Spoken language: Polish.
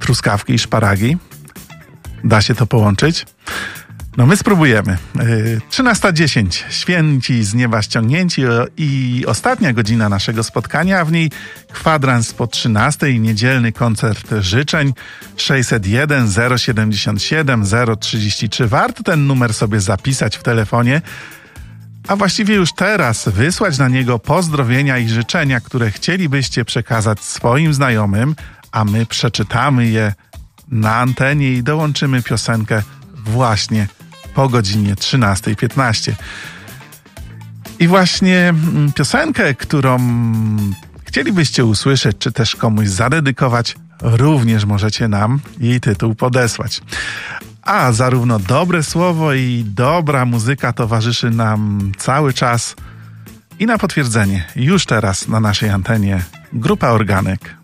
truskawki i szparagi. Da się to połączyć? No my spróbujemy. 13:10. Święci z nieba ściągnięci i ostatnia godzina naszego spotkania, a w niej kwadrans po 13:00, niedzielny koncert życzeń 601 077 033. Warto ten numer sobie zapisać w telefonie, a właściwie już teraz wysłać na niego pozdrowienia i życzenia, które chcielibyście przekazać swoim znajomym, a my przeczytamy je na antenie i dołączymy piosenkę właśnie po godzinie 13:15. I właśnie piosenkę, którą chcielibyście usłyszeć, czy też komuś zadedykować, również możecie nam jej tytuł podesłać. A zarówno dobre słowo i dobra muzyka towarzyszy nam cały czas. I na potwierdzenie, już teraz na naszej antenie grupa Organek.